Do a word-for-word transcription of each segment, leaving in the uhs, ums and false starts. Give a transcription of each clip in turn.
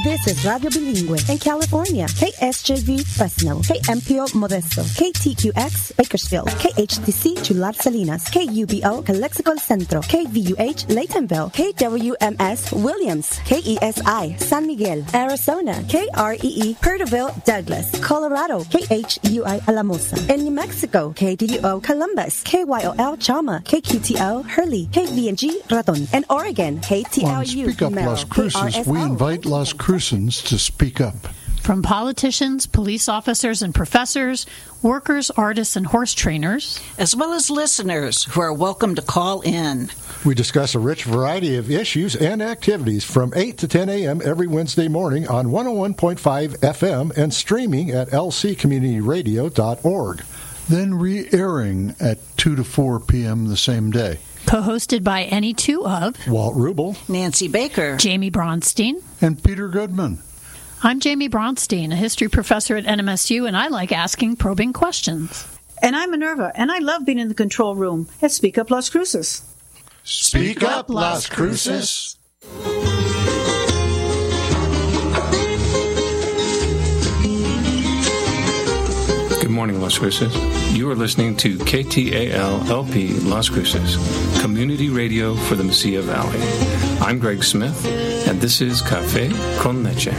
This is Radio Bilingüe in California. K S J V Fresno. K M P O Modesto. K T Q X Bakersfield. K H T C Chular Salinas. K U B O Calexico Centro. K V U H Laytonville. K W M S Williams. K E S I San Miguel, Arizona. K R E E Perterville, Douglas, Colorado. K H U I Alamosa. In New Mexico, K D D O Columbus. K Y O L Chama. K Q T O Hurley. K V N G Raton. In Oregon, K T L U On Speak Up Las Cruces, we invite Las Crucens to speak up. From politicians, police officers and professors, workers, artists, and horse trainers, as well as listeners who are welcome to call in. We discuss a rich variety of issues and activities from eight to ten a.m. every Wednesday morning on one oh one point five F M and streaming at L C community radio dot org. Then re-airing at two to four p.m. the same day. Co-hosted by any two of Walt Rubel, Nancy Baker, Jamie Bronstein, and Peter Goodman. I'm Jamie Bronstein, a history professor at N M S U, and I like asking probing questions. And I'm Minerva, and I love being in the control room at Speak Up Las Cruces. Speak Up Las Cruces. Good morning, Las Cruces. You are listening to K T A L L P Las Cruces, community radio for the Mesilla Valley. I'm Greg Smith, and this is Café con Leche.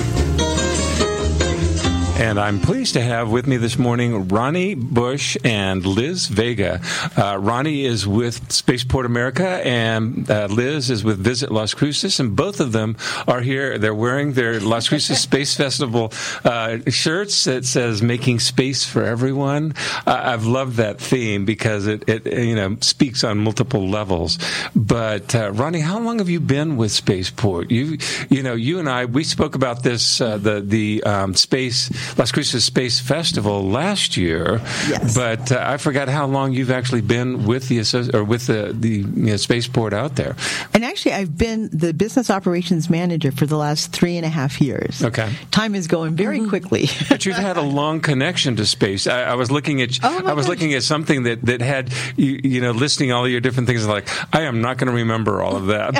And I'm pleased to have with me this morning Ronnie Bush and Liz Vega. Uh, Ronnie is with Spaceport America, and uh, Liz is with Visit Las Cruces, and both of them are here. They're wearing their Las Cruces Space Festival uh, shirts that says "Making Space for Everyone." Uh, I've loved that theme because it, it, you know, speaks on multiple levels. But uh, Ronnie, how long have you been with Spaceport? You, you know, you and I, we spoke about this, uh, the the um, space. Las Cruces Space Festival last year, yes. But uh, I forgot how long you've actually been with the or with the the you know, spaceport out there. And actually, I've been the business operations manager for the last three and a half years. Okay, time is going very mm-hmm. quickly. But you've had a long connection to space. I, I was looking at oh I was gosh. looking at something that, that had you, you know listing all of your different things. Like I am not going to remember all of that.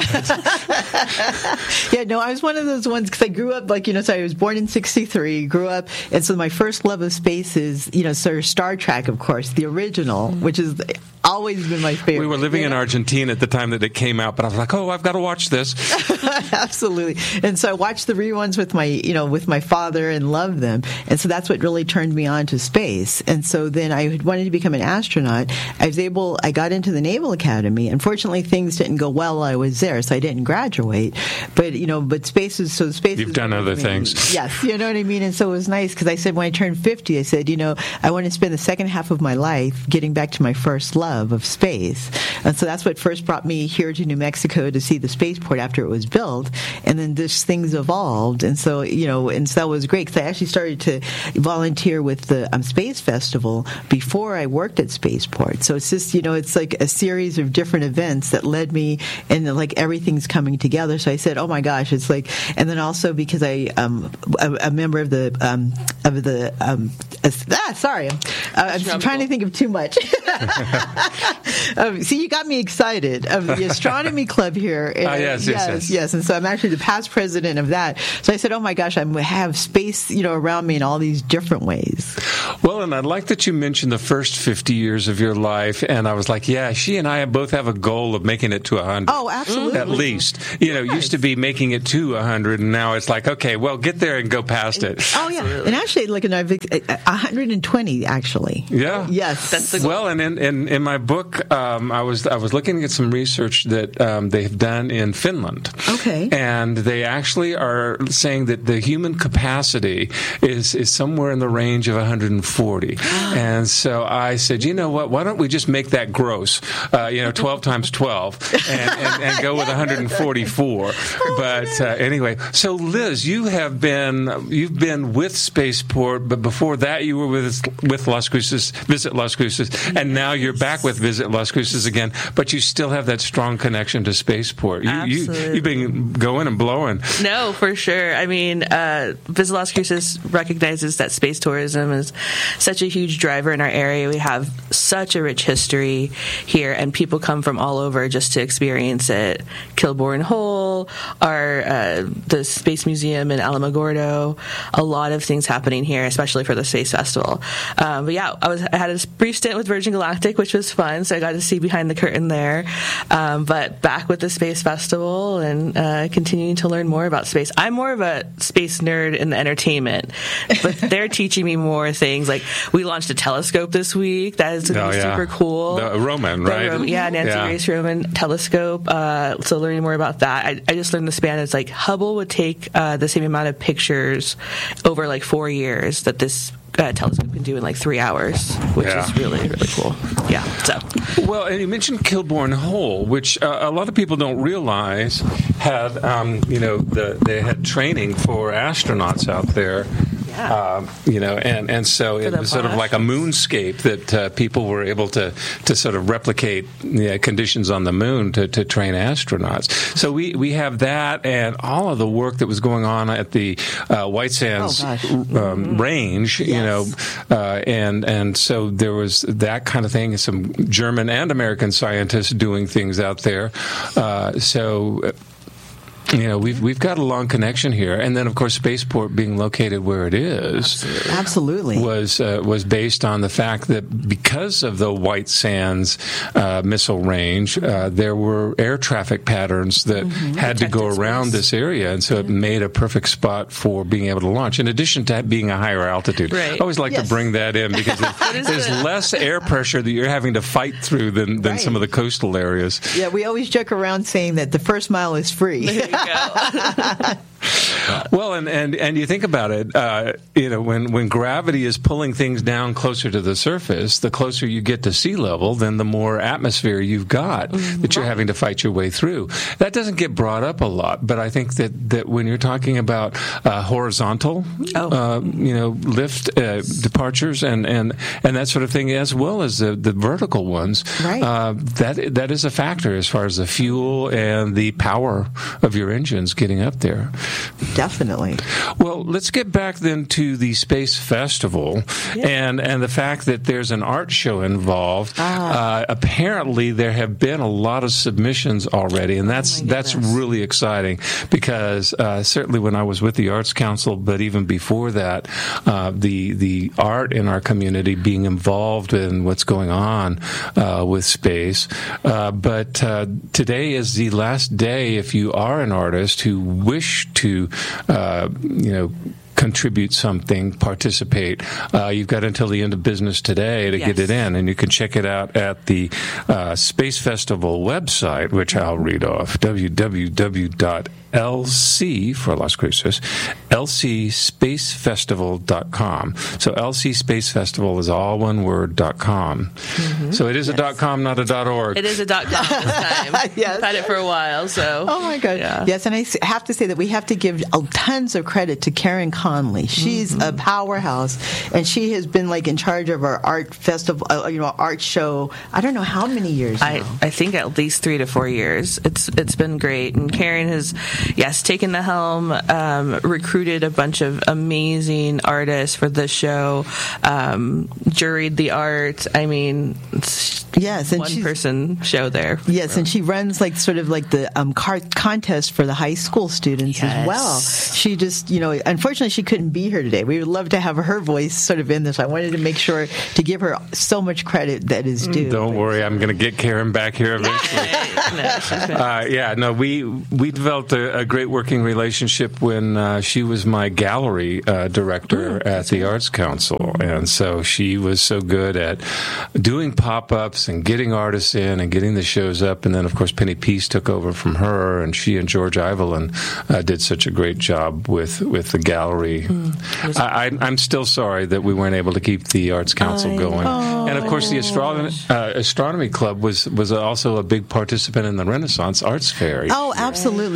Yeah, no, I was one of those ones because I grew up like you know. So I was born in sixty-three. Grew up. And so my first love of space is, you know, sort of Star Trek, of course, the original, which has always been my favorite. We were living yeah. in Argentina at the time that it came out, but I was like, oh, I've got to watch this. Absolutely. And so I watched the reruns with my, you know, with my father and loved them. And so that's what really turned me on to space. And so then I wanted to become an astronaut. I was able, I got into the Naval Academy. Unfortunately, things didn't go well while I was there, so I didn't graduate. But, you know, but space is, so space You've is done other me. things. Yes, you know what I mean? And so it was nice because I said when I turned fifty, I said, you know, I want to spend the second half of my life getting back to my first love of space. And so that's what first brought me here to New Mexico to see the spaceport after it was built. And then this things evolved. And so, you know, and so that was great because I actually started to volunteer with the um, Space Festival before I worked at Spaceport. So it's just, you know, it's like a series of different events that led me and like everything's coming together. So I said, oh my gosh, it's like, and then also because I, um, a, a member of the, um, of the, um, ah, sorry, uh, I'm trying to think of too much. um, see, you got me excited of the astronomy club here. Ah, uh, yes, yes, yes, yes, yes. And so I'm actually the past president of that. So I said, oh my gosh, I have space, you know, around me in all these different ways. Well, and I like that you mentioned the first fifty years of your life, and I was like, yeah, she and I both have a goal of making it to one hundred. Oh, absolutely. At least. You know, yes. used to be making it to one hundred, and now it's like, okay, well, get there and go past it. Oh, yeah. And actually, like, one hundred twenty, actually. Yeah. Yes. That's the goal. Well, and in, in, in my book, um, I was I was looking at some research that um, they have done in Finland. Okay. And they actually are saying that the human capacity is, is somewhere in the range of one hundred forty. And so I said, you know what, why don't we just make that gross, uh, you know, twelve times twelve, and, and, and go with one hundred forty-four. But uh, anyway, so Liz, you have been, you've been with Spaceport, but before that, that, you were with with Las Cruces, Visit Las Cruces, and now you're back with Visit Las Cruces again. But you still have that strong connection to Spaceport. You, Absolutely. You, you've been going and blowing. No, for sure. I mean, uh, Visit Las Cruces recognizes that space tourism is such a huge driver in our area. We have such a rich history here, and people come from all over just to experience it. Kilbourne Hole, our uh, the Space Museum in Alamogordo, a lot of things happening here, especially for the Space Festival. Um, but yeah, I was I had a brief stint with Virgin Galactic, which was fun, so I got to see behind the curtain there. Um, but back with the Space Festival and uh, continuing to learn more about space. I'm more of a space nerd in the entertainment, but they're teaching me more things. Like, we launched a telescope this week. That is going to oh, be yeah. super cool. The Roman, The right? Roman, yeah, Nancy yeah. Grace Roman telescope. Uh, so learning more about that. I, I just learned the span. It's like Hubble would take uh, the same amount of pictures over like four years that this uh, telescope can do in like three hours, which Yeah. is really, really cool. Yeah. So. Well, and you mentioned Kilbourne Hole, which uh, a lot of people don't realize had, um, you know, the, they had training for astronauts out there. Yeah. Uh, you know, and, and so it the was sort of like a moonscape that uh, people were able to, to sort of replicate you know, conditions on the moon to, to train astronauts. So we, we have that and all of the work that was going on at the uh, White Sands Oh, gosh. um, Mm-hmm. range, you Yes. know, uh, and and so there was that kind of thing. Some German and American scientists doing things out there. Uh, so. You know, we've we've got a long connection here, and then of course Spaceport being located where it is, Absolutely. was uh, was based on the fact that because of the White Sands uh, missile range, uh, there were air traffic patterns that had to go Protected around space. this area, and so it made a perfect spot for being able to launch. In addition to being a higher altitude, Right. I always like Yes. to bring that in because it, there's less air pressure that you're having to fight through than, than Right. some of the coastal areas. Yeah, we always joke around saying that the first mile is free. Well, and, and, and you think about it, uh, you know, when, when gravity is pulling things down closer to the surface, the closer you get to sea level, then the more atmosphere you've got that you're having to fight your way through. That doesn't get brought up a lot, but I think that, that when you're talking about uh, horizontal, Oh. uh, you know, lift uh, departures and, and, and that sort of thing, as well as the, the vertical ones, Right. uh, that that is a factor as far as the fuel and the power of your engines getting up there. Definitely. Well, let's get back then to the Space Festival and, and the fact that there's an art show involved. Uh, apparently, there have been a lot of submissions already, and that's that's really exciting because uh, certainly when I was with the Arts Council, but even before that, uh, the the art in our community being involved in what's going on uh, with space. Uh, but uh, today is the last day if you are an artist who wish to Uh, you know, contribute something, participate. Uh, you've got until the end of business today to Yes. get it in, and you can check it out at the uh, Space Festival website, which I'll read off, w w w dot l c for Las Cruces, l c space festival dot com. So L C Space Festival is all one word, dot com. Mm-hmm. So it is yes. a dot .com, not a dot .org. It is a dot .com this time. Yes. I've had it for a while, so. Oh, my God. Yeah. Yes, and I s- have to say that we have to give uh, tons of credit to Karen Conley. She's mm-hmm. a powerhouse, and she has been, like, in charge of our art festival, uh, you know, art show, I don't know how many years I, now. I think at least three to four years. It's It's been great. And Karen has, yes, taken the helm, um, recruited a bunch of amazing artists for the show, um, juried the art. I mean, it's yes, and one she's- person show there. Yes, and she runs like sort of like the um, car- contest for the high school students Yes. as well. She just, you know, unfortunately she couldn't be here today. We would love to have her voice sort of in this. I wanted to make sure to give her so much credit that is due. Don't worry, I'm going to get Karen back here eventually. No, she's been- Uh, yeah, no, we we developed a, a great working relationship when uh, she was my gallery uh, director at the Arts Council, and so she was so good at doing pop-ups and getting artists in and getting the shows up, and then of course Penny Peace took over from her, and she and George Ivelin uh, did such a great job with, with the gallery. Mm. I, I, I'm still sorry that we weren't able to keep the Arts Council I going, know. and of course the Astronomy, uh, Astronomy Club was was also a big participant in the Renaissance Arts Fair. Oh, absolutely. We're, Yeah.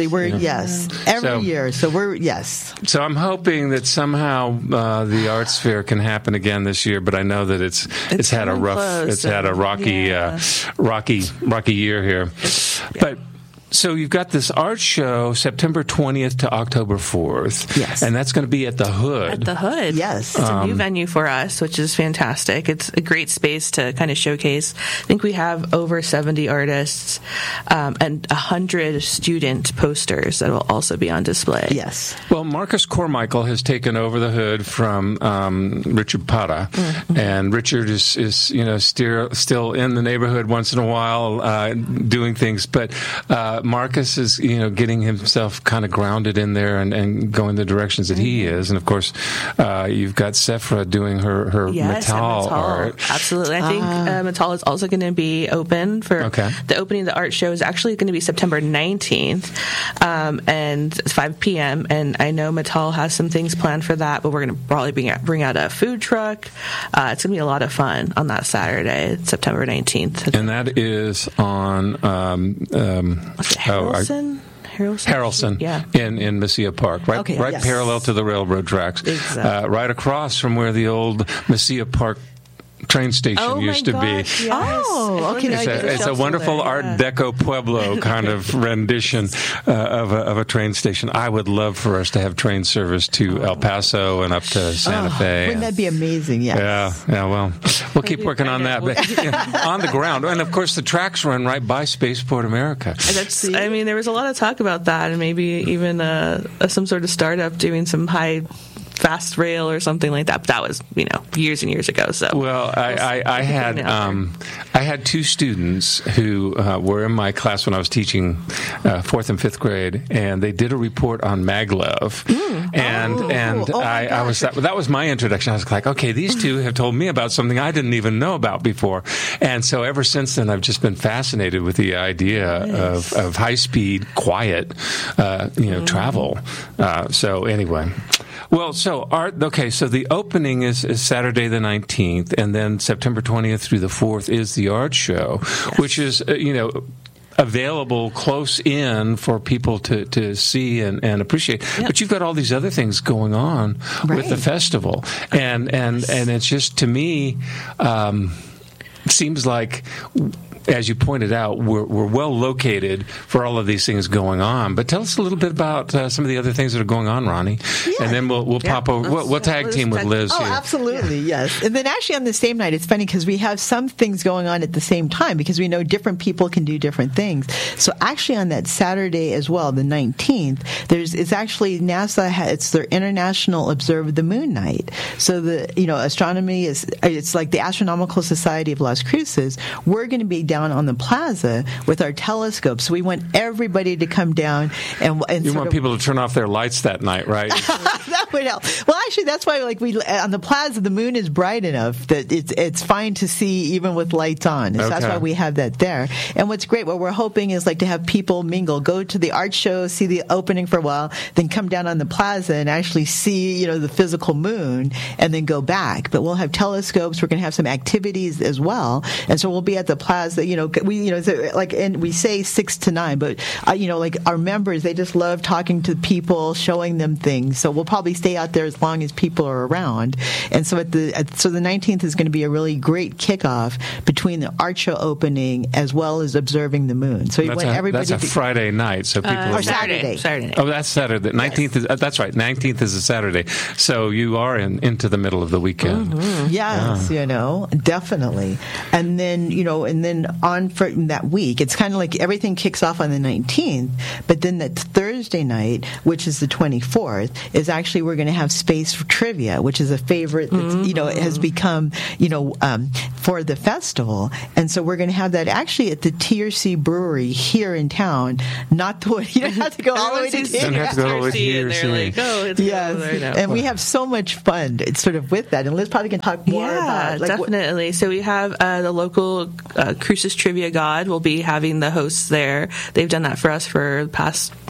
Yes, every So- year. So we're yes. So I'm hoping that somehow uh, the arts fair can happen again this year, but I know that it's it's, It's had a coming rough, close, it's had a and- rocky, yeah. uh, rocky, rocky year here. But so you've got this art show September twentieth to October fourth, Yes. and that's going to be at the Hood. At the Hood. Yes. It's a Um, new venue for us, which is fantastic. It's a great space to kind of showcase. I think we have over seventy artists um, and one hundred student posters that will also be on display. Yes. Well, Marcus Cormichael has taken over the Hood from um, Richard Pata, Mm-hmm. and Richard is, is you know still still in the neighborhood once in a while uh, doing things, but uh, Marcus is you know getting himself kind of grounded in there and, and going the directions that he Mm-hmm. is, and of course uh, you've got Sephra doing her her Yes, and metal Metal. art. Absolutely. I think uh, Metal is also going to be open for Okay. the opening of the art show is actually going to be September nineteenth, um, and it's five p.m. And I know Metal has some things planned for that, but we're going to probably bring out, bring out a food truck. Uh, it's going to be a lot of fun on that Saturday, September nineteenth. And that is on um, um, Was it oh, I- Harrelson? Harrelson? Harrelson, Yeah. in in Messiah Park, right, Okay, right yes. parallel to the railroad tracks, Exactly. uh, right across from where the old Messiah Park train station Oh my used to gosh, be. yes. Oh, okay, It's now a, There's it's a wonderful there, Art yeah. Deco Pueblo kind of rendition uh, of, a, of a train station. I would love for us to have train service to El Paso and up to Santa Fe. Wouldn't that be amazing? Yes. Yeah, yeah. Well, we'll keep Maybe working on find that, out. but yeah, on the ground, and of course the tracks run right by Spaceport America. And that's, I mean, there was a lot of talk about that, and maybe even uh, uh, some sort of startup doing some high fast rail or something like that. But that was, you know, years and years ago. So Well, I, I, I had um, I had two students who uh, were in my class when I was teaching uh, fourth and fifth grade, and they did a report on maglev, and Oh, and oh my I, I was that, that was my introduction. I was like, okay, these two have told me about something I didn't even know about before, and so ever since then, I've just been fascinated with the idea of, of high speed, quiet, uh, you know, travel. Uh, so anyway. Well, so art. Okay, so the opening is, is Saturday the nineteenth, and then September twentieth through the fourth is the art show, which is uh, you know available close in for people to, to see and, and appreciate. Yep. But you've got all these other things going on with the Right. festival, and and and it's just to me um, seems like. As you pointed out, we're, we're well located for all of these things going on. But tell us a little bit about uh, some of the other things that are going on, Ronnie, and then we'll we'll pop over. We'll, we'll tag Liz team with tag- Liz Oh, here. absolutely, yes. And then actually on the same night, it's funny because we have some things going on at the same time because we know different people can do different things. So actually on that Saturday as well, the nineteenth, there's it's actually NASA ha- it's their International Observe the Moon Night. So the you know astronomy is it's like the Astronomical Society of Las Cruces. We're going to be down on the plaza with our telescopes. So we want everybody to come down and, and You sort want of, people to turn off their lights that night, right? that would help. Well, actually, that's why, like, we on the plaza, the moon is bright enough that it's it's fine to see even with lights on. So that's Okay. why we have that there. And what's great, what we're hoping is like to have people mingle, go to the art show, see the opening for a while, then come down on the plaza and actually see, you know, the physical moon, and then go back. But we'll have telescopes. We're going to have some activities as well, and so we'll be at the plaza. You know, we you know so like and we say six to nine, but uh, you know, like our members, they just love talking to people, showing them things. So we'll probably stay out there as long as people are around. And so at the at, so the nineteenth is going to be a really great kickoff between the art show opening as well as observing the moon. So we That's want a, everybody that's a to, Friday night, so people. Uh, are- Saturday. Saturday. Saturday. Oh, that's Saturday. Nineteenth is uh, that's right. Nineteenth is a Saturday, so you are in into the middle of the weekend. Yes, you know, definitely. And then, you know, and then on for that week, it's kind of like everything kicks off on the nineteenth, but then that Thursday night, which is the twenty-fourth, is actually we're going to have space for trivia, which is a favorite that's, you know, it has become, you know, um, for the festival. And so we're going to have that actually at the T R C Brewery here in town, not the one, you don't have to go all the way to Everyone sees Don't have to go all the way to T R C here, and see. they're like, oh, it's Yes, over there now. and we have so much fun. It's sort of with that, and Liz probably can talk more yeah, about like what- definitely. So we have uh, the local uh, Cruces Trivia God will be having the hosts there. They've done that for us for the past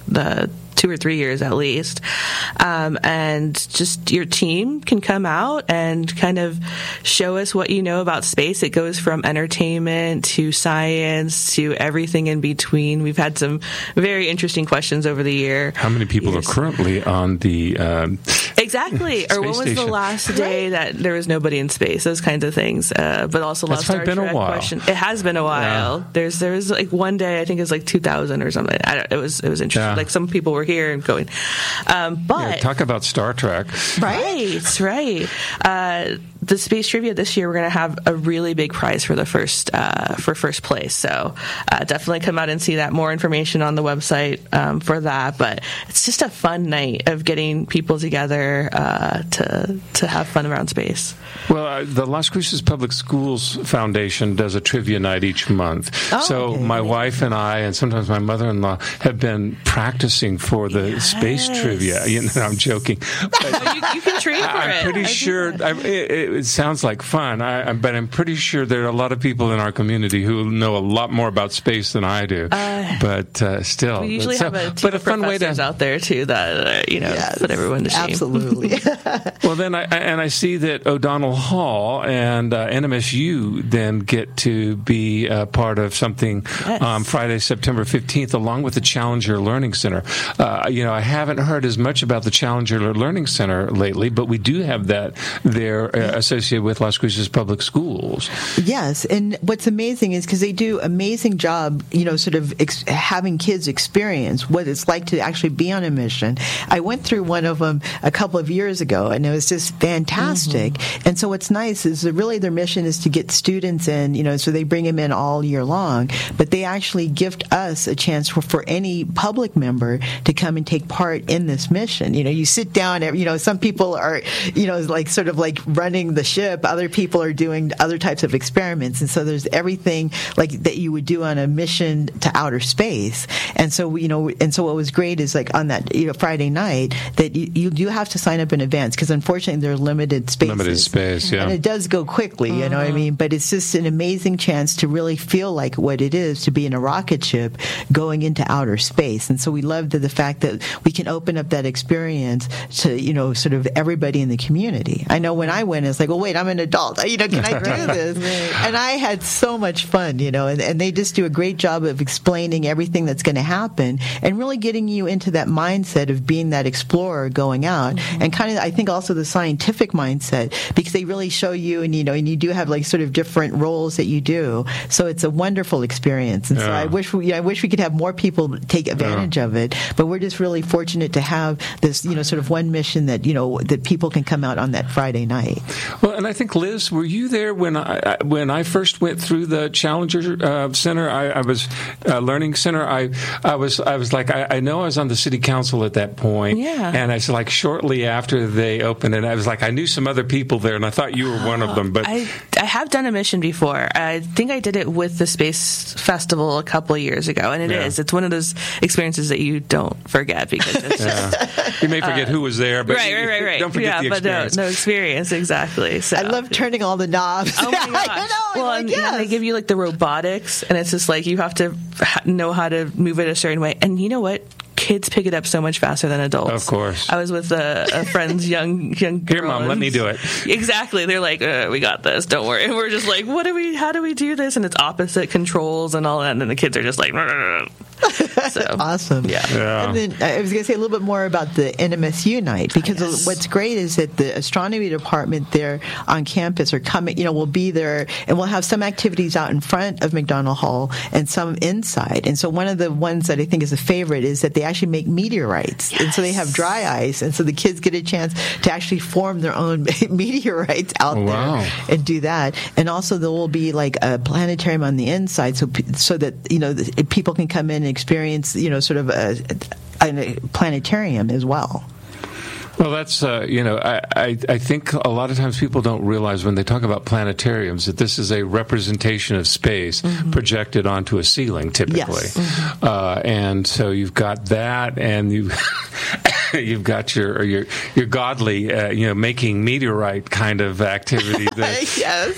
the two or three years at least. Um, and just your team can come out and kind of show us what you know about space. It goes from entertainment to science to everything in between. We've had some very interesting questions over the year. How many people years. are currently on the um, exactly? Or when was station. the last day that there was nobody in space? Those kinds of things. Uh, but also, That's Star been Trek a while. question. It has been a while. Yeah. There's there was like one day, I think it was like two thousand or something. I don't, it was it was interesting. Yeah. Like some people were here and going. Um, but yeah, talk about Star Trek. Right, right. Uh, the space trivia this year, we're going to have a really big prize for the first uh, for first place. So uh, definitely come out and see that. More information on the website um, for that. But it's just a fun night of getting people together uh, to to have fun around space. Well, uh, the Las Cruces Public Schools Foundation does a trivia night each month. Oh, so okay. my wife and I, and sometimes my mother-in-law, have been practicing for the yes. space trivia. You know, I'm joking. But you, you can train for I'm it. pretty I sure. I, it, it sounds like fun, I, I, but I'm pretty sure there are a lot of people in our community who know a lot more about space than I do. Uh, but uh, still, we usually so, have a team but a of fun way to out there too that uh, you know yes, put everyone to shame. Absolutely. Well, then, I, and I see that O'Donnell Hall and uh, N M S U then get to be uh, part of something yes. um, Friday, September fifteenth, along with the Challenger Learning Center. Uh, you know, I haven't heard as much about the Challenger Learning Center lately, but we do have that there uh, associated with Las Cruces Public Schools. Yes, and what's amazing is because they do amazing job, you know, sort of ex- having kids experience what it's like to actually be on a mission. I went through one of them a couple of years ago, and it was just fantastic. Mm-hmm. And so what's nice is that really their mission is to get students in, you know, so they bring them in all year long, but they actually gift us a chance for, for any public member to come and take part in this mission. You know, you sit down, you know, some people are, you know, like sort of like running the ship, other people are doing other types of experiments, and so there's everything like that you would do on a mission to outer space. And so, you know, and so what was great is like on that, you know, Friday night that you, you do have to sign up in advance because unfortunately there are limited spaces. Limited space, yeah. And it does go quickly, you know what I mean? But it's just an amazing chance to really feel like what it is to be in a rocket ship going into outer space. And so we love the, the fact that we can open up that experience to, you know, sort of everybody in the community. I know when I went, it's like, well, wait, I'm an adult. You know, can I do this? Right. And I had so much fun, you know, and, and they just do a great job of explaining everything that's going to happen and really getting you into that mindset of being that explorer going out. Mm-hmm. And kind of, I think also the scientific mindset, because they really show you, and, you know, and you do have like sort of different roles that you do. So it's a wonderful experience. And yeah. so I wish we, I wish we could have more people take advantage yeah. of it, but we're just really fortunate to have this, you know, sort of one mission that, you know, that people can come out on that Friday night. Well, and I think, Liz, were you there when I, when I first went through the Challenger uh, Center? I, I was uh, Learning Center. I, I was, I was like, I, I know I was on the city council at that point. Yeah. And I was like, shortly after they opened it, I was like, I knew some other people there, and I thought you were one of them. But I, I have done a mission before. I think I did it with the Space Festival a couple of years ago, and it yeah. is. It's one of those experiences that you don't forget because it's yeah. just, you may forget uh, who was there, but right, you, right, right, right. don't forget yeah, the experience. But no, no experience exactly. So. I love turning all the knobs. Oh my gosh! I know, well, like, and, yes. and they give you like the robotics, and it's just like you have to ha- know how to move it a certain way. And you know what? Kids pick it up so much faster than adults. Of course. I was with a, a friend's young young girl. Here, Mom, let me do it. Exactly. They're like, uh, we got this. Don't worry. And we're just like, what do we? How do we do this? And it's opposite controls and all that. And then the kids are just like, so awesome. Yeah. yeah. And then I was going to say a little bit more about the N M S U night because yes. what's great is that the astronomy department there on campus are coming. You know, will be there and we'll have some activities out in front of McDonald Hall and some inside. And so one of the ones that I think is a favorite is that they actually make meteorites, yes. and so they have dry ice, and so the kids get a chance to actually form their own meteorites out oh, wow. there and do that. And also there will be like a planetarium on the inside, so so that you know the, people can come in and experience you know sort of a, a planetarium as well. Well, that's, uh, you know, I, I, I think a lot of times people don't realize when they talk about planetariums that this is a representation of space mm-hmm. projected onto a ceiling, typically. Yes. Mm-hmm. Uh, and so you've got that, and you, you've got your your, your godly, uh, you know, making meteorite kind of activity. That, yes.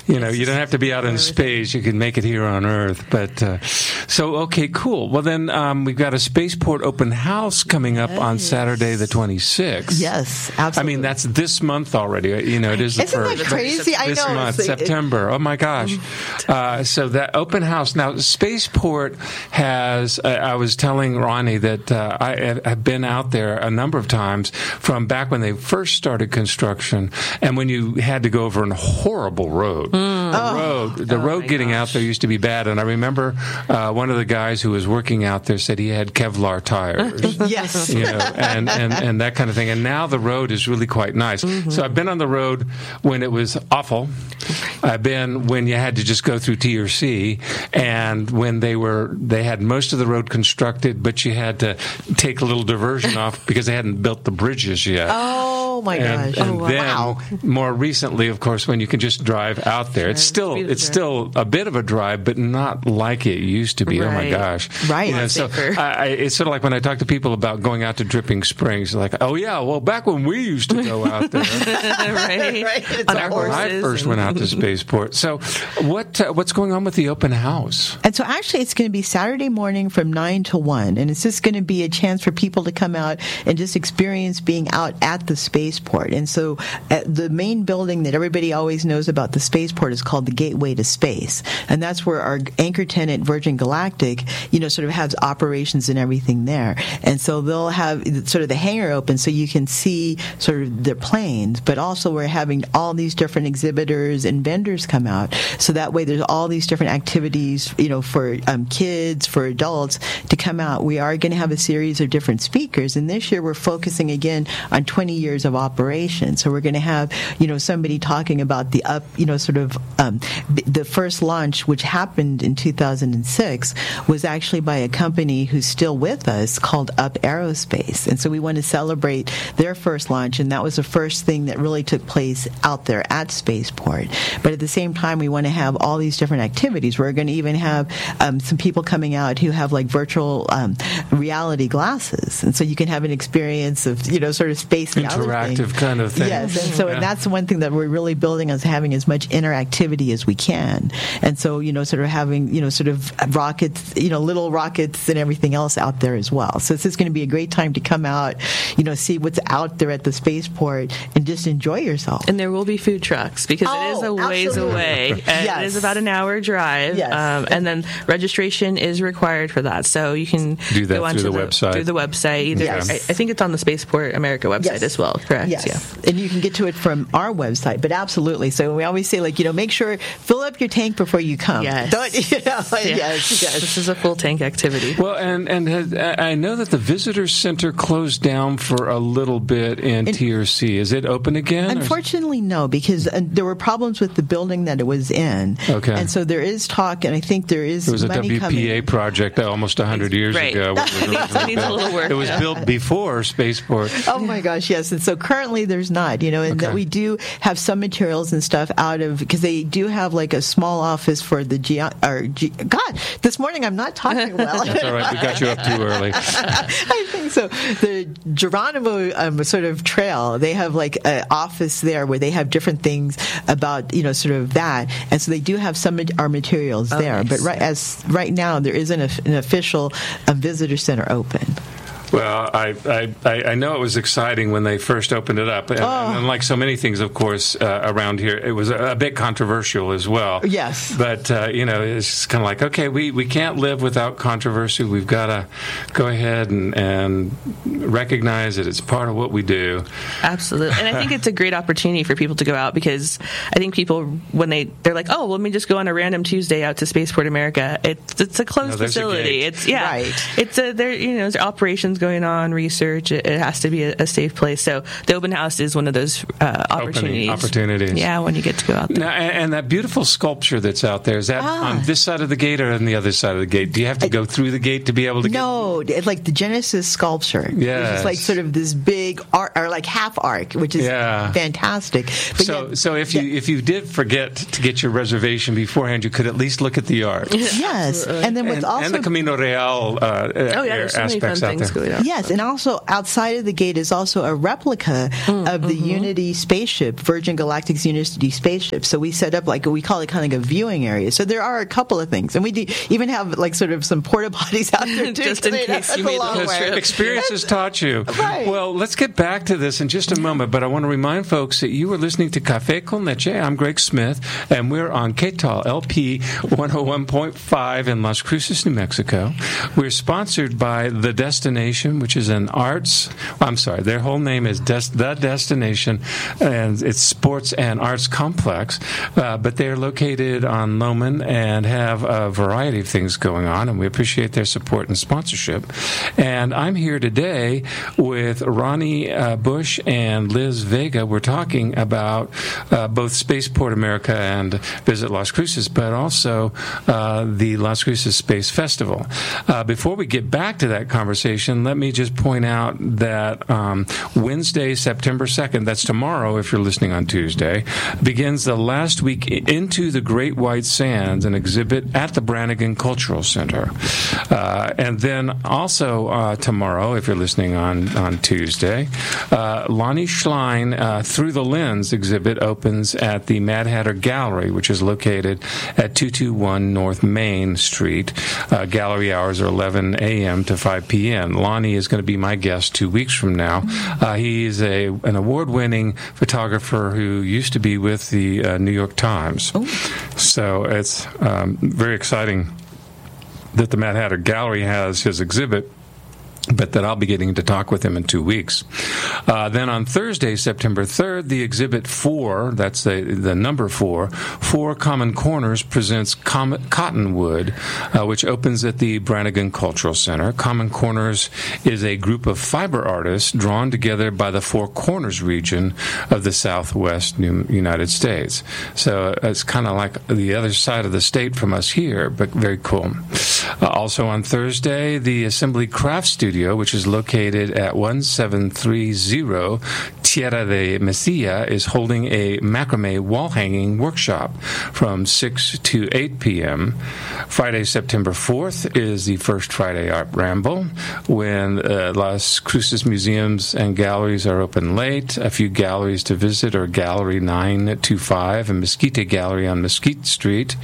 You know, you don't have to be out in space. You can make it here on Earth. But uh, so, okay, cool. Well, then um, we've got a Spaceport open house coming up on Saturday the twenty-sixth. Yes, absolutely. I mean, that's this month already. You know, it is the Isn't first. that crazy? I This know. month, It's like- September. Oh my gosh! Uh, so that open house now, Spaceport has. Uh, I was telling Ronnie that uh, I have been out there a number of times from back when they first started construction, and when you had to go over a horrible road. Mm. The Oh. road, the Oh road my getting gosh. out there used to be bad, and I remember uh, one of the guys who was working out there said he had Kevlar tires. Yes. You know, and, and, and that kind of thing. And now the road is really quite nice. Mm-hmm. So I've been on the road when it was awful. I've been when you had to just go through T or C, and when they were they had most of the road constructed, but you had to take a little diversion off because they hadn't built the bridges yet. Oh my And, gosh! and oh, then, wow! more recently, of course, when you can just drive out there, it's still Speed of it's drive. still a bit of a drive, but not like it used to be. Oh my Right. gosh! Right. You know, so Safer. I, I, it's sort of like when I talk to people about going out to Dripping Springs, like, oh yeah, well back when we used to go out there, right? Right, it's On a our when I horses first and- went out to Spaceport. So, what uh, what's going on with the open house? And so actually it's going to be Saturday morning from nine to one. And it's just going to be a chance for people to come out and just experience being out at the spaceport. And so uh, the main building that everybody always knows about the spaceport is called the Gateway to Space. And that's where our anchor tenant, Virgin Galactic, you know, sort of has operations and everything there. And so they'll have sort of the hangar open so you can see sort of their planes. But also we're having all these different exhibitors and vendors come out. So that way there's all these different activities, you know, for um, kids, for adults to come out. We are going to have a series of different speakers. And this year we're focusing again on twenty years of operation. So we're going to have, you know, somebody talking about the up, you know, sort of um, the first launch, which happened in two thousand six, was actually by a company who's still with us called Up Aerospace. And so we want to celebrate their first launch. And that was the first thing that really took place out there at Spaceport. But at the same time, we want to have all these different activities. We're going to even have um, some people coming out who have like virtual um, reality glasses. And so you can have an experience of, you know, sort of space Interactive kind of thing. Yes, and so Yeah. and that's one thing that we're really building is having as much interactivity as we can. And so, you know, sort of having, you know, sort of rockets, you know, little rockets and everything else out there as well. So this is going to be a great time to come out, you know, see what's out there at the spaceport and just enjoy yourself. And there will be food trucks because it is a Oh, ways absolutely. away. And Yes. It is about an hour drive. Yes. Um, and then registration is required for that. So you can Do that go onto through the website. Through the website. Either, Yes. I, I think it's on the Spaceport America website Yes. as well, correct? Yes. Yeah. And you can get to it from our website, but absolutely. So we always say, like, you know, make sure, fill up your tank before you come. Yes. Don't, you know, Yeah. yes, yes. This is a full tank activity. Well, and and has, I know that the visitor center closed down for a little bit in And- T R C. Is it open again? or- Unfortunately, no, because uh, there were problems with the building that it was in. Okay. And so there is talk, and I think there is It was a money W P A coming. project almost one hundred years Right. ago. when it was It needs- it needs a little work, It was yeah. built before Spaceport. Oh my gosh, yes. And so currently there's not, you know, and Okay. that we do have some materials and stuff out of, because they do have like a small office for the, ge- or ge- God, this morning I'm not talking well. That's all right. We got you up too early. I think so. The Geronimo um, sort of trail, they have like an office there where they have different things about, you know, sort of that. And so they do have some of our materials Oh, there. nice. But right as right now, there isn't a, an official um, visitor center open. Well, I, I, I know it was exciting when they first opened it up. And, Oh. and like so many things, of course, uh, around here, it was a, a bit controversial as well. Yes. But, uh, you know, it's kind of like, okay, we, we can't live without controversy. We've got to go ahead and, and recognize that it's part of what we do. Absolutely. And I think it's a great opportunity for people to go out because I think people, when they, they're like, oh, let me just go on a random Tuesday out to Spaceport America. It's, it's a closed No, there's a facility. gate. It's, yeah. Right. It's a, there, you know, there's operations going on, research. It, it has to be a, a safe place. So the open house is one of those uh, opportunities. opportunities. Yeah, when you get to go out there. Now, and, and that beautiful sculpture that's out there, is that Ah. on this side of the gate or on the other side of the gate? Do you have to go through the gate to be able to get... No, it's like the Genesis sculpture. Yes. It's like sort of this big arc, or like half arc, which is Yeah. fantastic. But So, yeah, so if you yeah. if you did forget to get your reservation beforehand, you could at least look at the art. Yes, and then what's and, also and the Camino Real uh, Oh, yeah, there's so many fun aspects out things there. really awesome. Yes, and also outside of the gate is also a replica mm, of the mm-hmm. Unity spaceship, Virgin Galactic's Unity spaceship. So we set up like we call it kind of like a viewing area. So there are a couple of things, and we do even have like sort of some porta potties out there too, just in case you made the trip. Experience has taught you. Right. Well, let's get back to this in just a moment, but I want to remind folks that you are listening to Café con Leche. I'm Greg Smith, and we're on K T A L L P one oh one point five in Las Cruces, New Mexico. We're sponsored by The Destination, which is an arts, I'm sorry, their whole name is Des- The Destination, and it's sports and arts complex, uh, but they're located on Loman and have a variety of things going on, and we appreciate their support and sponsorship. And I'm here today with Ronnie uh, Bush and Liz Vega. We're talking about uh, both Spaceport America and Visit Las Cruces, but also uh, the Las Cruces Space Festival. Uh, before we get back to that conversation, let me just point out that um, Wednesday, September second, that's tomorrow if you're listening on Tuesday, begins the last week into the Great White Sands, an exhibit at the Brannigan Cultural Center. Uh, and then also uh, tomorrow, if you're listening on, on Tuesday, uh, Lonnie Schlein uh, Through the Lens exhibit opens at the Mad Hatter Gallery, which is located at two two one North Main Street. Uh, gallery hours are eleven a.m. to five p.m. Lonnie is going to be my guest two weeks from now. Uh, he's a an award-winning photographer who used to be with the uh, New York Times. Oh. So it's um, very exciting that the Mad Hatter Gallery has his exhibit, but that I'll be getting to talk with him in two weeks. Uh, then on Thursday, September third, the exhibit four, that's the, the number four, Four Common Corners presents Com- Cottonwood, uh, which opens at the Brannigan Cultural Center. Common Corners is a group of fiber artists drawn together by the Four Corners region of the Southwest New United States. So it's kind of like the other side of the state from us here, but very cool. Uh, also on Thursday, the Assembly Craft Studio, which is located at one seven three zero Tierra de Mesilla, is holding a macrame wall hanging workshop from six to eight p.m. Friday, September fourth is the First Friday Art Ramble, when uh, Las Cruces museums and galleries are open late. A few galleries to visit are Gallery nine twenty-five and Mesquite Gallery on Mesquite Street,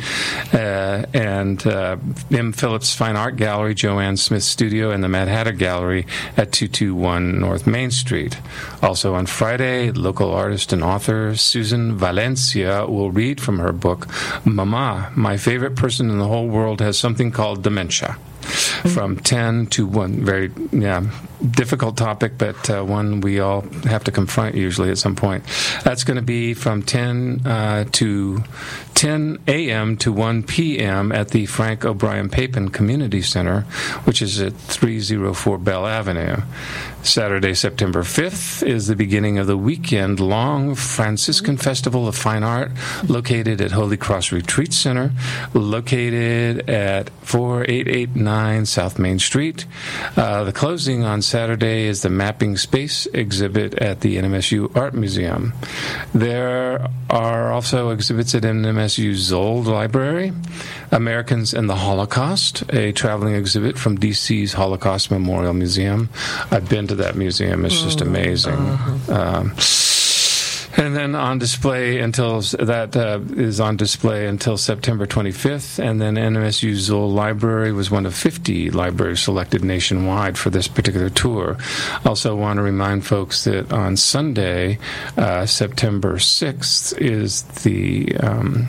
uh, and uh, M. Phillips Fine Art Gallery, Joanne Smith Studio, and the Mad Hatter Gallery at two two one North Main Street. Also on Friday, local artist and author Susan Valencia will read from her book, Mama, My Favorite Person in the Whole World Has Something Called Dementia, from ten to one. Very, yeah, difficult topic, but uh, one we all have to confront usually at some point. That's going to be from ten uh, to ten a.m. to one p.m. at the Frank O'Brien Papin Community Center, which is at three oh four Bell Avenue. Saturday, September fifth is the beginning of the weekend-long Franciscan Festival of Fine Art, located at Holy Cross Retreat Center, located at forty-eight eighty-nine South Main Street. Uh, the closing on Saturday is the Mapping Space exhibit at the N M S U Art Museum. There are also exhibits at N M S U Zoll Library, Americans and the Holocaust, a traveling exhibit from D C's Holocaust Memorial Museum. I've been to that museum. It's just amazing. Uh-huh. Um, and then on display until that uh, is on display until September twenty-fifth, and then N M S U Zoll Library was one of fifty libraries selected nationwide for this particular tour. Also want to remind folks that on Sunday, uh, September sixth, is the um,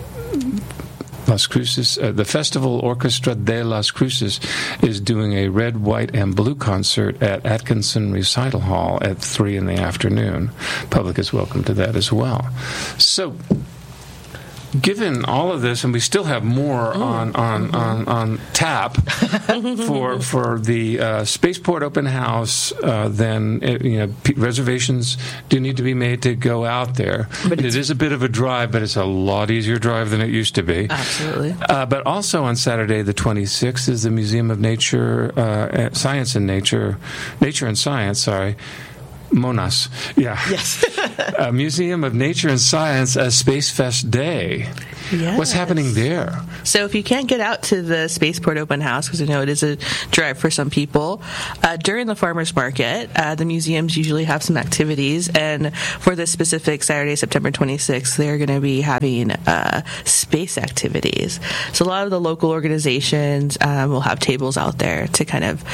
Las Cruces, uh, the Festival Orchestra de Las Cruces is doing a red, white, and blue concert at Atkinson Recital Hall at three in the afternoon. Public is welcome to that as well. So, given all of this, and we still have more on on, on, on tap for for the uh, Spaceport Open House, uh, then it, you know p- reservations do need to be made to go out there. But it is a bit of a drive, but it's a lot easier drive than it used to be. Absolutely. Uh, but also on Saturday, the twenty-sixth, is the Museum of Nature, uh, Science and Nature, Nature and Science. Sorry. MONAS, yeah. Yes. uh, Museum of Nature and Science, a Space Fest Day. Yes. What's happening there? So if you can't get out to the Spaceport Open House, because I know it is a drive for some people, uh, during the farmers market, uh, the museums usually have some activities, and for this specific Saturday, September twenty-sixth, they're going to be having uh, space activities. So a lot of the local organizations um, will have tables out there to kind of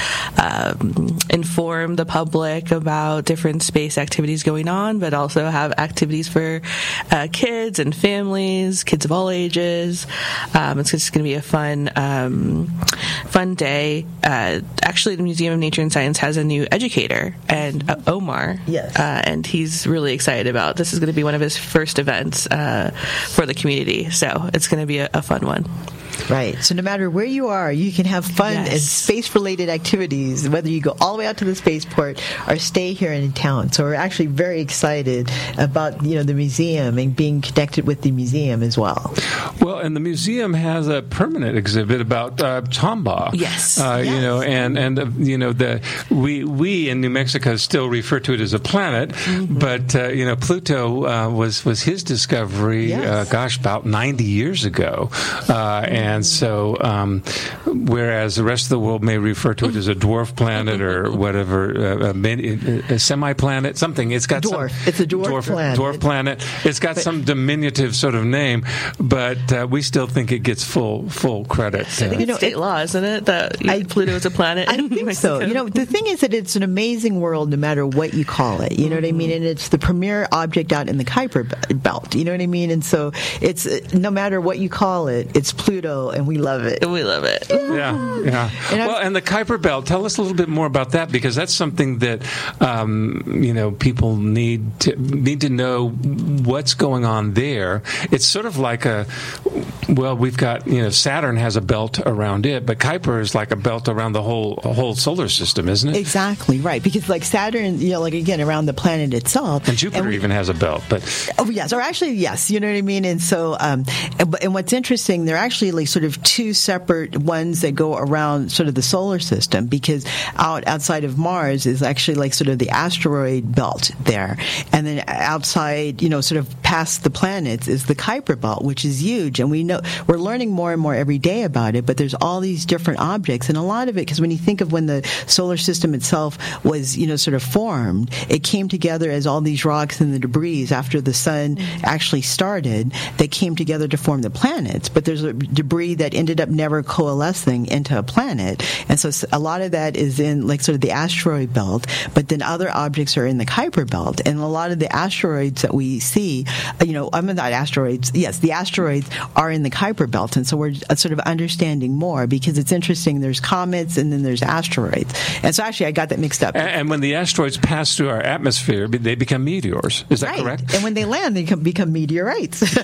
um, inform the public about different space activities going on, but also have activities for uh, kids and families, kids of all ages. Um, it's just going to be a fun, um, fun day. Uh, actually, the Museum of Nature and Science has a new educator, and uh, Omar. Yes. Uh, and he's really excited about this. Is going to be one of his first events uh, for the community, so it's going to be a, a fun one. Right. So no matter where you are, you can have fun Yes. and space-related activities, whether you go all the way out to the spaceport or stay here in town. So we're actually very excited about, you know, the museum and being connected with the museum as well. Well, and the museum has a permanent exhibit about uh, Tombaugh. Yes. Uh, Yes. You know, and and uh, you know the we we in New Mexico still refer to it as a planet, mm-hmm. but uh, you know Pluto uh, was was his discovery. Yes. Uh, gosh, about ninety years ago, uh, and. And so, um, whereas the rest of the world may refer to it as a dwarf planet or whatever, uh, a, mini, a semi-planet, something. It's got dwarf. some It's a dwarf, dwarf planet. Dwarf planet. It's got but, some diminutive sort of name, but uh, we still think it gets full full credit. I think Uh, it's You know, state it- law, isn't it? That I- Pluto is a planet. I in New think Mexico. so. You know, the thing is that it's an amazing world no matter what you call it. You know what I mean? And it's the premier object out in the Kuiper Belt. You know what I mean? And so it's, uh, no matter what you call it, it's Pluto, and we love it. We love it. Yeah, yeah. And well, and the Kuiper Belt. Tell us a little bit more about that, because that's something that um, you know people need to need to know what's going on there. It's sort of like a well, we've got you know Saturn has a belt around it, but Kuiper is like a belt around the whole whole solar system, isn't it? Exactly right, because like Saturn, you know, like again around the planet itself, And Jupiter and we, even has a belt, but oh yes, or actually yes, you know what I mean. And so, um, and, and what's interesting, they're actually like sort of two separate ones that go around sort of the solar system, because out outside of Mars is actually like sort of the asteroid belt there, and then outside, you know, sort of past the planets is the Kuiper Belt, which is huge, and we know we're learning more and more every day about it. But there's all these different objects, and a lot of it, because when you think of when the solar system itself was, you know, sort of formed, it came together as all these rocks and the debris after the sun actually started. They came together to form the planets, but there's a debris that ended up never coalescing into a planet, and so a lot of that is in like sort of the asteroid belt. But then other objects are in the Kuiper Belt, and a lot of the asteroids that we see, you know, I mean not asteroids, yes, the asteroids are in the Kuiper Belt, and so we're sort of understanding more, because it's interesting. There's comets and then there's asteroids, and so actually I got that mixed up. and, and when the asteroids pass through our atmosphere, they become meteors. Is that Right. correct? And when they land, they become, become meteorites. So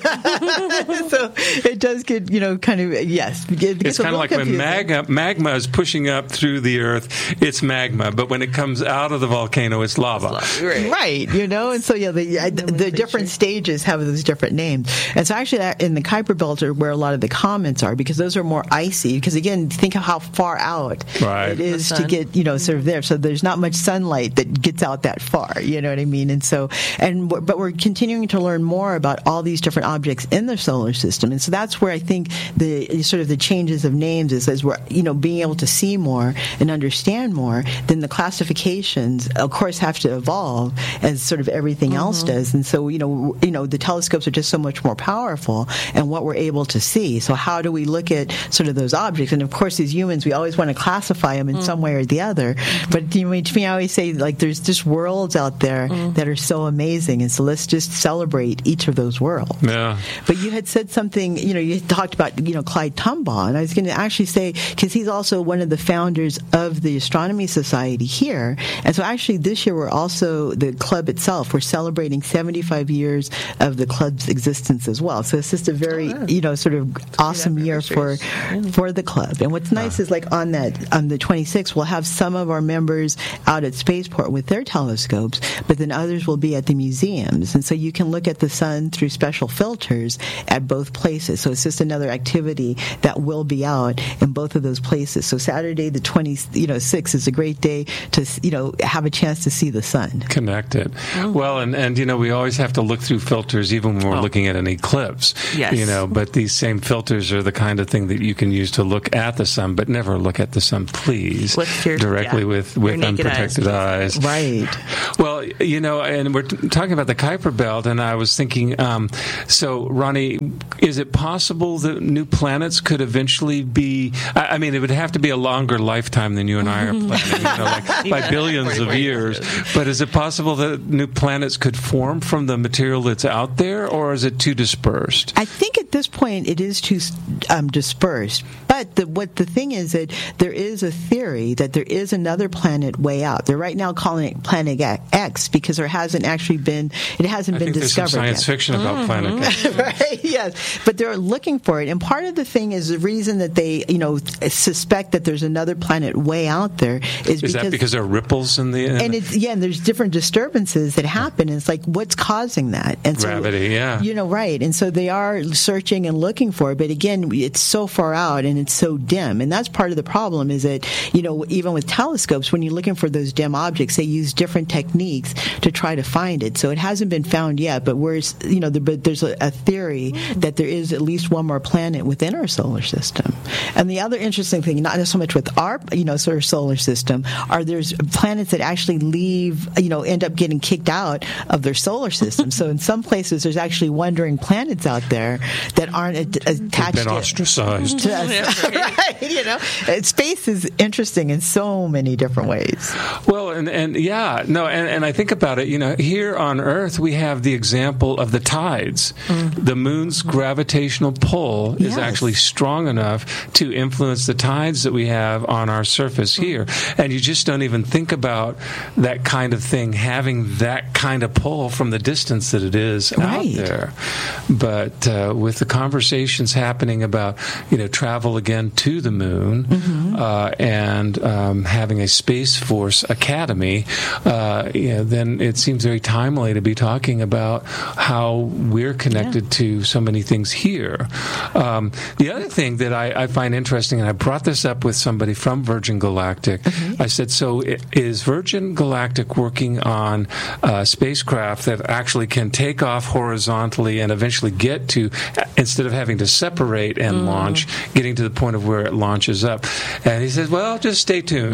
it does get, you know, kind of, yes. It gets It's a kind of little like when confusing. magma, magma is pushing up through the earth, it's magma, but when it comes out of the volcano, it's lava. Right. Right, you know, and so yeah, the, uh, the different stages have those different names. And so actually, that in the Kuiper Belt are where a lot of the comets are, because those are more icy. Because again, think of how far out Right. it is The to sun. get, you know, sort of there. So there's not much sunlight that gets out that far. You know what I mean? And so, and we're- but we're continuing to learn more about all these different objects in the solar system. And so that's where I think the sort of the changes of names is as we're, you know, being able to see more and understand more. Then the classifications, of course, have to evolve as sort of everything Mm-hmm. else does. And so, you know, you know, the telescopes are just so much more powerful and what we're able to see. So how do we look at sort of those objects? And of course, as humans, we always want to classify them in Mm. some way or the other. But you know, to me, I always say, like, there's just worlds out there Mm. that are so amazing. And so let's just celebrate each of those worlds. Yeah. But you had said something, you know, you talked about, you know, Clyde Tombaugh, and I was going to actually say, because he's also one of the founders of the Astronomy Society here. And so actually this year we're also, the club itself, we're celebrating seventy-five years of the club's existence as well. So it's just a very, Oh, yeah. you know, sort of awesome year for, anniversaries. for the club. And what's nice is like on that, on the twenty-sixth, we'll have some of our members out at Spaceport with their telescopes, but then others will be at the museums. And so you can look at the sun through special filters at both places. So it's just another activity that will be out in both of those places. So Saturday the twentieth, you know, sixth is a great day to, you know, have a chance to see the sun. Connect it. Well, and, and, you know, we always have to look through filters even when we're Oh. looking at an eclipse. Yes. You know, but these same filters are the kind of thing that you can use to look at the sun, but never look at the sun, please, With your- directly yeah. with, with Your naked unprotected eyes. Right. Well, you know, and we're t- talking about the Kuiper Belt, and I was thinking, um, so, Ronnie, is it possible that new planets could eventually be, I, I mean, it would have to be a longer lifetime than you and I are planning, you know, like by Yeah. billions of years, but is it possible that new planets could form from the material that's out there, or is it too dispersed? I think at this point it is too um, dispersed. But the, what the thing is that there is a theory that there is another planet way out. They're right now calling it Planet X because there hasn't actually been, it hasn't I been think there's discovered some science yet. fiction about Planet X. Right, yes. But they're looking for it. And part of the thing is the reason that they, you know, suspect that there's another planet way out there is, Is because... that because there are ripples in the... In and it's, yeah, and there's different disturbances that happen. And it's like, what's causing that? And so, Gravity, yeah. You know, right. And so they are searching and looking for it. But again, it's so far out and it's so dim. And that's part of the problem is that, you know, even with telescopes, when you're looking for those dim objects, they use different techniques to try to find it. So it hasn't been found yet, but we're, you know, there, but there's a, a theory that there is at least one more planet within our solar system. And the other interesting thing, not so much with our, you know, sort of solar system, are there's planets that actually leave, you know, end up getting kicked out of their solar system. So in some places, there's actually wandering planets out there that aren't a- attached Been to, ostracized. to us. Right, you know, Uh, space is interesting in so many different ways. Well, and, and yeah, no, and, and I think about it, you know, here on Earth, we have the example of the tides. Mm. The moon's gravitational pull Yes. is actually strong enough to influence the tides that we have on our surface here. And you just don't even think about that kind of thing having that kind of pull from the distance that it is Right. out there. But uh, with the conversations happening about, you know, travel again to the moon, Mm-hmm. uh, and um, having a Space Force Academy, uh, you know, then it seems very timely to be talking about how we're connected yeah. to so many things here. Um, the other thing that I, I find interesting, and I brought this up with somebody from Virgin Galactic, mm-hmm. I said, so is Virgin Galactic working on a spacecraft that actually can take off horizontally and eventually get to, instead of having to separate and mm. launch, getting to the point of where it launches up? And he says, well, just stay tuned.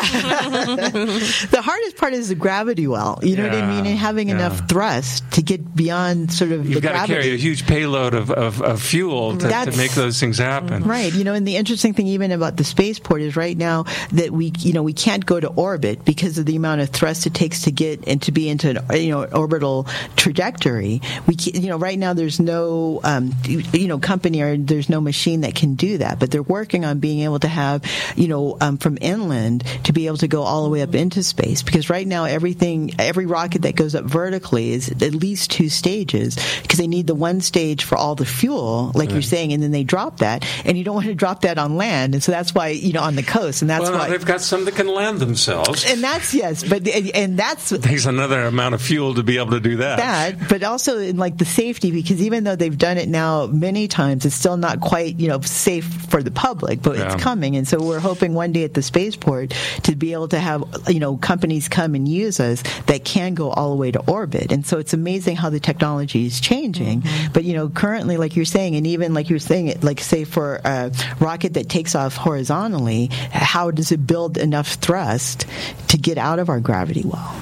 The hardest part is the gravity well. You know yeah, what I mean? And having yeah. enough thrust to get beyond sort of You've the got gravity. to carry a huge payload of, of, of fuel to, to make those things happen. Right. You know, and the interesting thing even about the spaceport is right now that we, you know, we can't go to orbit because of the amount of thrust it takes to get and to be into an, you know, orbital trajectory. We, can, you know, right now there's no, um, you know, company or there's no machine that can do that. But they're working on being able to have, you know, um, from inland to be able to go all the way up into space. Because right now everything, every rocket that goes up vertically is at least two stages because they need the one stage for all the fuel, like right. you're saying, and then they drop that, and you don't want to drop that on land, and so that's why, you know, on the coast, and that's well, why no, they've got some that can land themselves, and that's yes, but and, and that's it takes another amount of fuel to be able to do that. That, but also in like the safety, because even though they've done it now many times, it's still not quite, you know, safe for the public, but yeah. it's coming, and so we're hoping one day at the spaceport to be able to have, you know, companies come and use us that can go all the way to orbit, and so it's amazing how the technology is changing. Mm-hmm. But you know, currently, like you're saying, and even like you're saying, like say for a rocket that takes off horizontally, how does it build enough thrust to get out of our gravity well?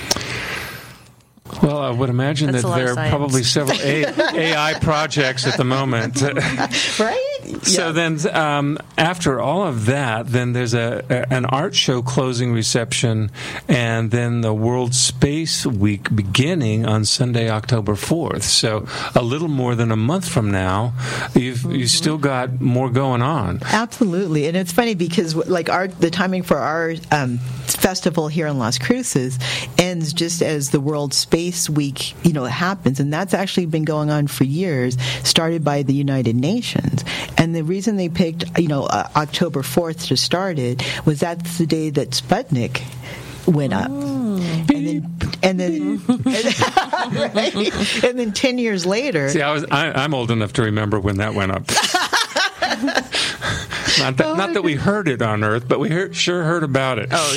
Well, I would imagine That's that there are probably several A- AI projects at the moment. Right? So yeah. then, um, after all of that, then there's a, a an art show closing reception, and then the World Space Week beginning on Sunday, October fourth. So a little more than a month from now, you've mm-hmm. you still got more going on. Absolutely, and it's funny because like our the timing for our um, festival here in Las Cruces ends just as the World Space Week, you know, happens, and that's actually been going on for years, started by the United Nations. And the reason they picked, you know, uh, October fourth to start it was that's the day that Sputnik went up. Oh. And then, and then, right? And then ten years later. See, I was, I, I'm old enough to remember when that went up. Not that, oh not that we heard it on Earth, but we heard, sure heard about it. Oh, oh my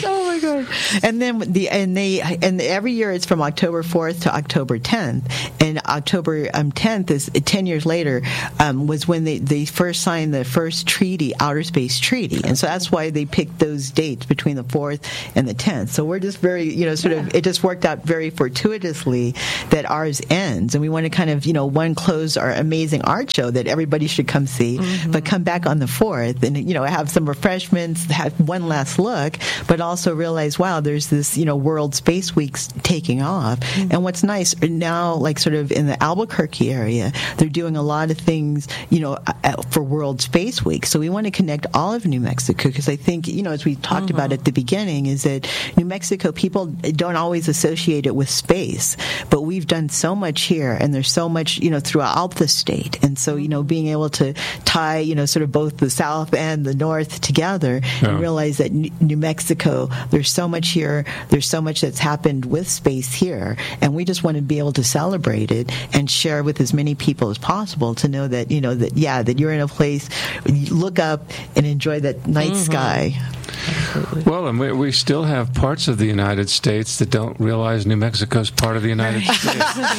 right. And then the and they and every year it's from October fourth to October tenth. And October um, tenth is ten years later um, was when they, they first signed the first treaty, Outer Space Treaty, and so that's why they picked those dates between the fourth and the tenth. So we're just very, you know, sort yeah. of it just worked out very fortuitously that ours ends, and we want to kind of, you know, one close our amazing art show that everybody should come see, mm-hmm. but come back on the fourth and, you know, have some refreshments, have one last look, but also realize, wow, there's this, you know, World Space Week's taking off. Mm-hmm. And what's nice now, like sort of in the Albuquerque area, they're doing a lot of things, you know, for World Space Week. So we want to connect all of New Mexico, because I think, you know, as we talked mm-hmm. about at the beginning, is that New Mexico, people don't always associate it with space, but we've done so much here, and there's so much, you know, throughout the state. And so, you know, being able to tie, you know, sort of both the South and the North together yeah. and realize that New Mexico, there's so much here, there's so much that's happened with space here, and we just want to be able to celebrate it and share with as many people as possible to know that, you know, that, yeah, that you're in a place, you look up and enjoy that night mm-hmm. sky. Absolutely. Well, and we, we still have parts of the United States that don't realize New Mexico's part of the United States.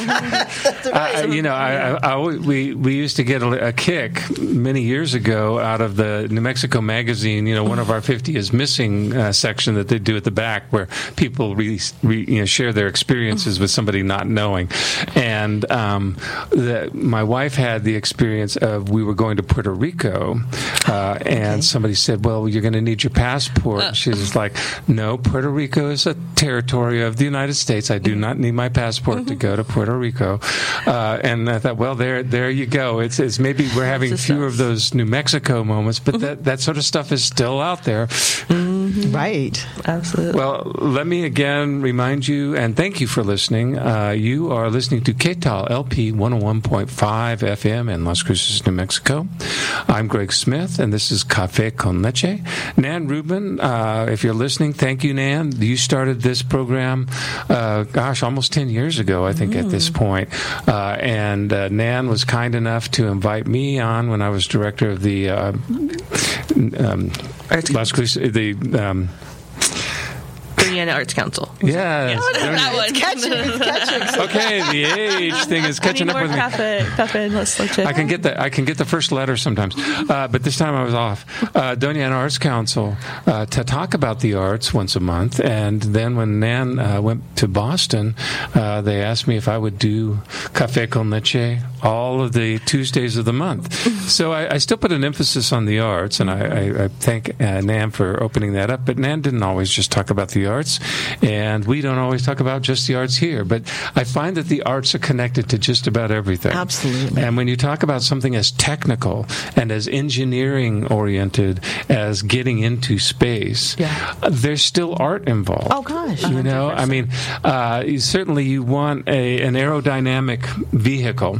That's right. uh, you know, I, I, I, we we used to get a, a kick many years ago out of the New Mexico magazine. You know, one of our fifty is missing uh, section that they do at the back, where people re, re, you know, share their experiences with somebody not knowing. And um, the, my wife had the experience of, we were going to Puerto Rico, uh, and okay. somebody said, "Well, you're going to need your passport." Uh. She's just like, "No, Puerto Rico is a territory of the United States. I do not need my passport mm-hmm. to go to Puerto Rico." Uh, and I thought, well, there, there you go. It's, it's maybe we're having fewer of those New Mexico moments, but mm-hmm. that, that sort of stuff is still out there. Mm-hmm. Right. Absolutely. Well, let me again remind you, and thank you for listening. Uh, you are listening to K T A L L P one oh one point five F M in Las Cruces, New Mexico. I'm Greg Smith, and this is Café con Leche. Nan Rubin, uh, if you're listening, thank you, Nan. You started this program, uh, gosh, almost ten years ago, I think, mm. at this point. Uh, and uh, Nan was kind enough to invite me on when I was director of the uh, um, Las Cruces, the um, Indiana Arts Council. Yes. Yeah, that one. Catching, catching. Okay, the age thing is catching up with me. Cafe, cafe, let's look I can get the I can get the first letter sometimes, uh, but this time I was off. Uh, Doña Ana Arts Council uh, to talk about the arts once a month, and then when Nan uh, went to Boston, uh, they asked me if I would do Café con Leche all of the Tuesdays of the month. So I, I still put an emphasis on the arts, and I, I, I thank uh, Nan for opening that up. But Nan didn't always just talk about the arts, and we don't always talk about just the arts here. But I find that the arts are connected to just about everything. Absolutely. And when you talk about something as technical and as engineering-oriented as getting into space, yeah. uh, there's still art involved. Oh, gosh. You know, I mean, uh, you, certainly you want a, an aerodynamic vehicle.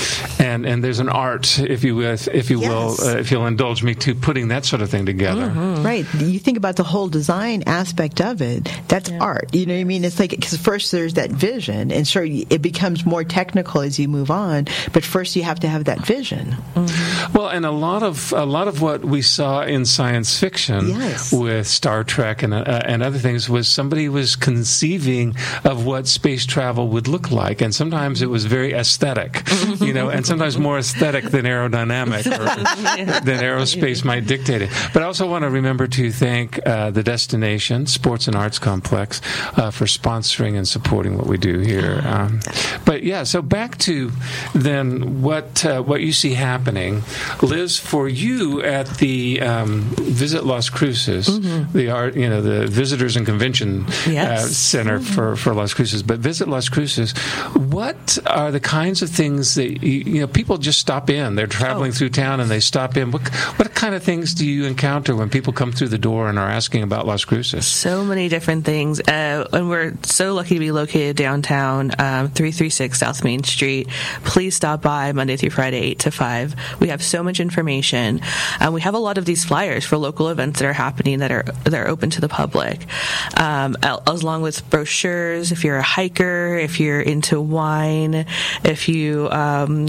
And and there's an art, if you will, if you yes. will, uh, if you'll indulge me, to putting that sort of thing together. Mm-hmm. Right. You think about the whole design aspect of it. That's yeah. art. You know what I mean? It's like, because first there's that vision, and sure, it becomes more technical as you move on. But first, you have to have that vision. Mm-hmm. Well, and a lot of a lot of what we saw in science fiction yes. with Star Trek and uh, and other things was somebody was conceiving of what space travel would look like, and sometimes it was very aesthetic. You know, and sometimes more aesthetic than aerodynamic or yeah. than aerospace might dictate it. But I also want to remember to thank uh, the Destination Sports and Arts Complex uh, for sponsoring and supporting what we do here. Um, but yeah, so back to then what uh, what you see happening, Liz, for you at the um, Visit Las Cruces, mm-hmm. the art, you know, the Visitors and Convention yes. uh, Center mm-hmm. for for Las Cruces. But Visit Las Cruces, what are the kinds of things that you, you know, people just stop in. They're traveling oh. through town and they stop in. What, what kind of things do you encounter when people come through the door and are asking about Las Cruces? So many different things. Uh, and we're so lucky to be located downtown, um, three thirty-six South Main Street. Please stop by Monday through Friday, eight to five. We have so much information. Um, we have a lot of these flyers for local events that are happening that are that are open to the public, um, along with brochures. If you're a hiker, if you're into wine, if you um,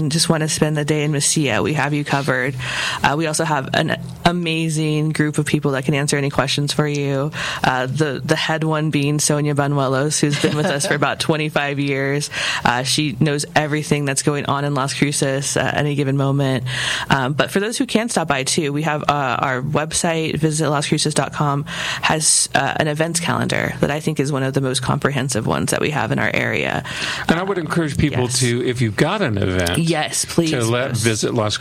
and just want to spend the day in Mesilla, we have you covered. Uh, we also have an amazing group of people that can answer any questions for you. Uh, the the head one being Sonia Banuelos, who's been with us for about twenty-five years. Uh, she knows everything that's going on in Las Cruces at any given moment. Um, but for those who can stop by too, we have uh, our website, visit las cruces dot com, has uh, an events calendar that I think is one of the most comprehensive ones that we have in our area. And I would encourage people yes. to, if you've got an event, yes, please to let post. Visit Las